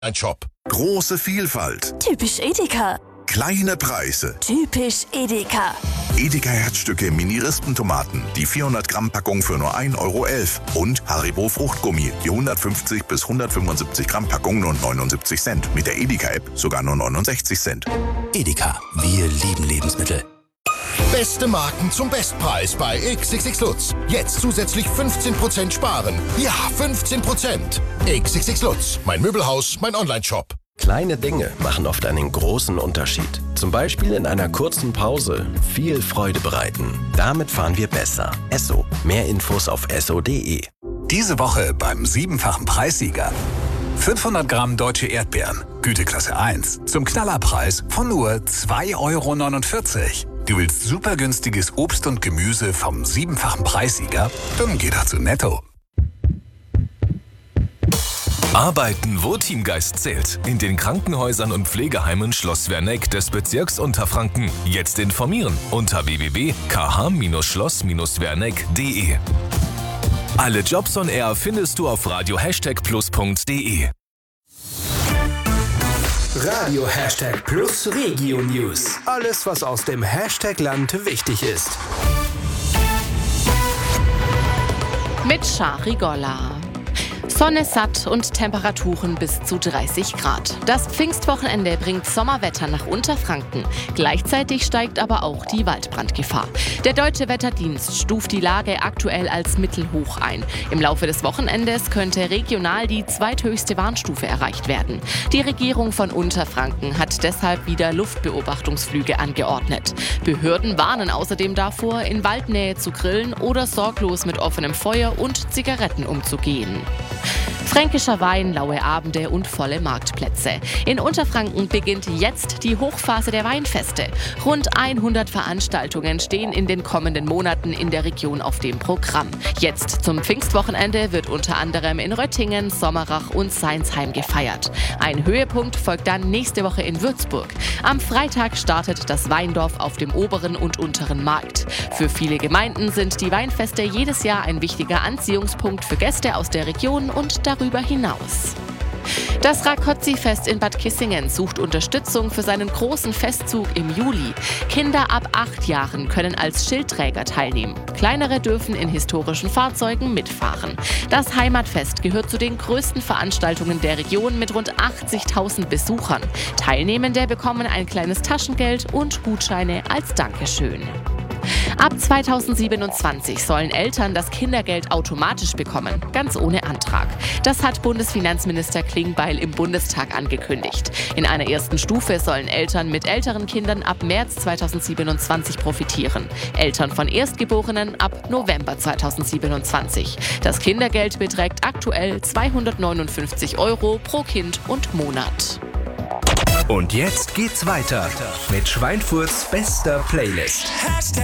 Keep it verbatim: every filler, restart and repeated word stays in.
Ein Shop. Große Vielfalt. Typisch Edeka. Kleine Preise. Typisch Edeka. Edeka Herzstücke Mini-Rispentomaten, die vierhundert Gramm Packung für nur ein Euro elf. Und Haribo Fruchtgummi, die hundertfünfzig bis hundertfünfundsiebzig Gramm Packung nur neunundsiebzig Cent. Mit der Edeka-App sogar nur neunundsechzig Cent. Edeka, wir lieben Lebensmittel. Beste Marken zum Bestpreis bei X X X Lutz. Jetzt zusätzlich fünfzehn Prozent sparen. Ja, fünfzehn Prozent. X X X Lutz, mein Möbelhaus, mein Online-Shop. Kleine Dinge machen oft einen großen Unterschied. Zum Beispiel in einer kurzen Pause viel Freude bereiten. Damit fahren wir besser. Esso. Mehr Infos auf esso punkt de. Diese Woche beim siebenfachen Preissieger. fünfhundert Gramm deutsche Erdbeeren, Güteklasse eins, zum Knallerpreis von nur zwei Euro neunundvierzig. Du willst super günstiges Obst und Gemüse vom siebenfachen Preissieger? Dann geh doch zu Netto. Arbeiten, wo Teamgeist zählt. In den Krankenhäusern und Pflegeheimen Schloss Werneck des Bezirks Unterfranken. Jetzt informieren unter w w w punkt k h schloss werneck punkt de. Alle Jobs on Air findest du auf radio plus punkt de. Radio Hashtag Plus Regio News. Alles, was aus dem Hashtag-Land wichtig ist. Mit Shari Golla. Sonne satt und Temperaturen bis zu dreißig Grad. Das Pfingstwochenende bringt Sommerwetter nach Unterfranken. Gleichzeitig steigt aber auch die Waldbrandgefahr. Der Deutsche Wetterdienst stuft die Lage aktuell als mittelhoch ein. Im Laufe des Wochenendes könnte regional die zweithöchste Warnstufe erreicht werden. Die Regierung von Unterfranken hat deshalb wieder Luftbeobachtungsflüge angeordnet. Behörden warnen außerdem davor, in Waldnähe zu grillen oder sorglos mit offenem Feuer und Zigaretten umzugehen. Fränkischer Wein, laue Abende und volle Marktplätze. In Unterfranken beginnt jetzt die Hochphase der Weinfeste. Rund hundert Veranstaltungen stehen in den kommenden Monaten in der Region auf dem Programm. Jetzt zum Pfingstwochenende wird unter anderem in Röttingen, Sommerach und Seinsheim gefeiert. Ein Höhepunkt folgt dann nächste Woche in Würzburg. Am Freitag startet das Weindorf auf dem oberen und unteren Markt. Für viele Gemeinden sind die Weinfeste jedes Jahr ein wichtiger Anziehungspunkt für Gäste aus der Region und darüber hinaus. Das Rákóczi-Fest in Bad Kissingen sucht Unterstützung für seinen großen Festzug im Juli. Kinder ab acht Jahren können als Schildträger teilnehmen. Kleinere dürfen in historischen Fahrzeugen mitfahren. Das Heimatfest gehört zu den größten Veranstaltungen der Region mit rund achtzigtausend Besuchern. Teilnehmende bekommen ein kleines Taschengeld und Gutscheine als Dankeschön. Ab zweitausendsiebenundzwanzig sollen Eltern das Kindergeld automatisch bekommen, ganz ohne Antrag. Das hat Bundesfinanzminister Klingbeil im Bundestag angekündigt. In einer ersten Stufe sollen Eltern mit älteren Kindern ab März zweitausendsiebenundzwanzig profitieren. Eltern von Erstgeborenen ab November zweitausendsiebenundzwanzig. Das Kindergeld beträgt aktuell zweihundertneunundfünfzig Euro pro Kind und Monat. Und jetzt geht's weiter mit Schweinfurts bester Playlist.